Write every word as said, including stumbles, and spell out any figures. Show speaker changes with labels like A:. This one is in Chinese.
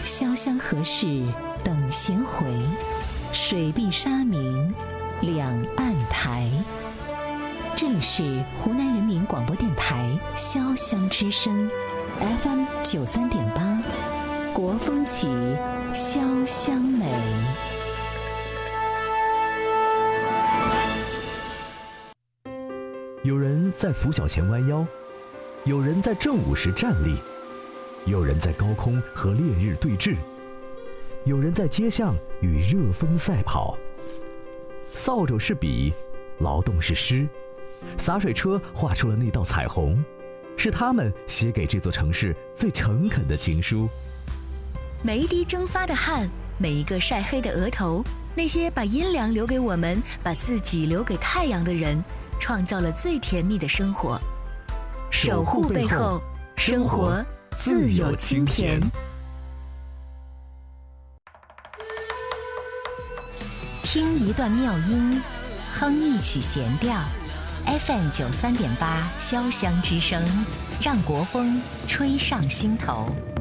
A: 潇湘河市等闲回，水碧沙明两岸台。这里是湖南人民广播电台潇湘之声 F M 九三点八，国风起，潇湘美。
B: 有人在拂晓前弯腰，有人在正午时站立，有人在高空和烈日对峙，有人在街巷与热风赛跑。扫帚是笔，劳动是诗，洒水车画出了那道彩虹，是他们写给这座城市最诚恳的情书。
C: 每一滴蒸发的汗，每一个晒黑的额头，那些把阴凉留给我们，把自己留给太阳的人，创造了最甜蜜的生活。守护背后，生活自有清甜。
A: 听一段妙音，哼一曲弦调。F M 九三点八，潇湘之声，让国风吹上心头。